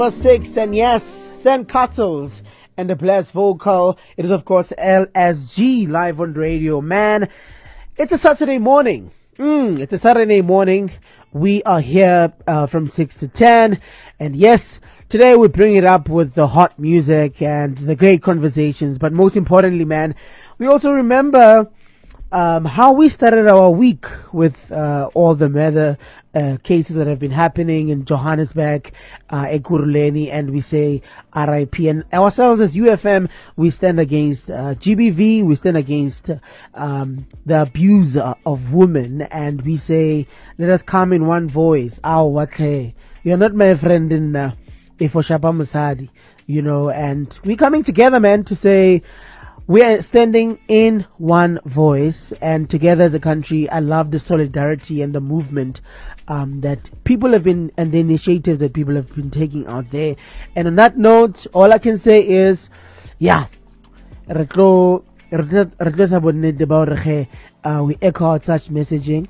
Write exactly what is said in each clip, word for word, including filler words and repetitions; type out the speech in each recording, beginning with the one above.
Six, and yes, Sand Castles and the blessed vocal. It is, of course, L S G live on radio. Man, it's a Saturday morning. Mm, it's a Saturday morning. We are here uh, from six to ten. And yes, today we bring it up with the hot music and the great conversations. But most importantly, man, we also remember Um, how we started our week with uh, all the murder uh, cases that have been happening in Johannesburg, uh, Ekurhuleni, and we say R I P. And ourselves as U F M, we stand against uh, G B V, we stand against um, the abuse uh, of women, and we say, let us come in one voice. Ow, what hey, you're not my friend in uh, Ifoshapa Musadi, you know, and we're coming together, man, to say, we are standing in one voice and together as a country. I love the solidarity and the movement um, that people have been, and the initiatives that people have been taking out there. And on that note, all I can say is, yeah, Uh, we echo out such messaging.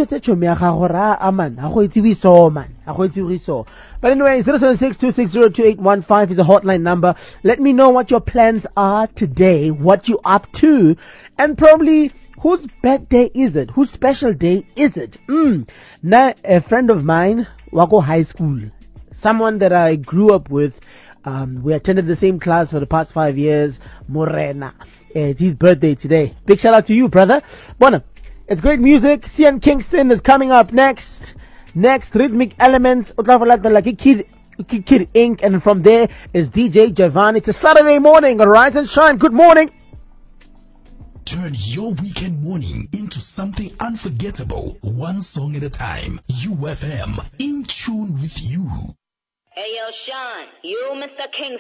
But anyway, zero seven six two six zero two eight one five is the hotline number. Let me know what your plans are today, what you up to, and probably whose birthday is it? Whose special day is it? Mm. Now, a friend of mine, Wako High School, someone that I grew up with, um, we attended the same class for the past five years, Morena. It's his birthday today. Big shout out to you, brother. Bueno, it's great music. Cian Kingston is coming up next. Next, Rhythmic Elements, like Kid, Kid Inc. And from there is D J Javan. It's a Saturday morning, all right? And shine. Good morning. Turn your weekend morning into something unforgettable, one song at a time. U F M, in tune with you. Hey, yo, Sean, you, Mister King.